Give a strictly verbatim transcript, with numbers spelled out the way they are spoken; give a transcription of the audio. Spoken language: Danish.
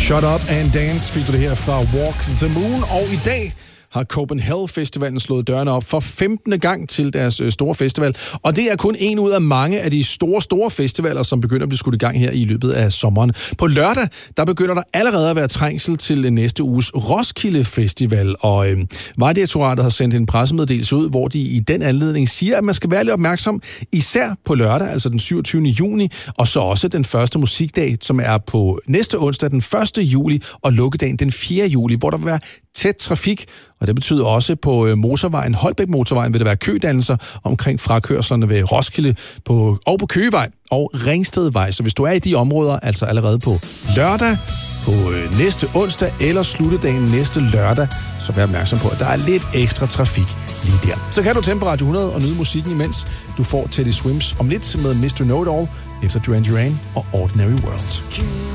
Shut Up and Dance fik du det her fra Walk the Moon, og i dag har Copenhagen Festivalen slået dørene op for femtende gang til deres store festival. Og det er kun en ud af mange af de store, store festivaler, som begynder at blive skudt i gang her i løbet af sommeren. På lørdag, der begynder der allerede at være trængsel til næste uges Roskilde Festival. Og øh, Vejdirektoratet har sendt en pressemeddelelse ud, hvor de i den anledning siger, at man skal være lidt opmærksom, især på lørdag, altså den syvogtyvende juni, og så også den første musikdag, som er på næste onsdag, den første juli, og lukkedagen den fjerde juli, hvor der vil være tæt trafik, og det betyder også på motorvejen, Holbæk-motorvejen, vil der være kødannelser omkring frakørslerne ved Roskilde på, og på Køgevej og Ringstedvej. Så hvis du er i de områder, altså allerede på lørdag, på næste onsdag eller sluttedagen næste lørdag, så vær opmærksom på, at der er lidt ekstra trafik lige der. Så kan du tænde på Radio hundrede og nyde musikken, imens du får Teddy Swims om lidt med mister Know-It-All efter Duran Duran og Ordinary World.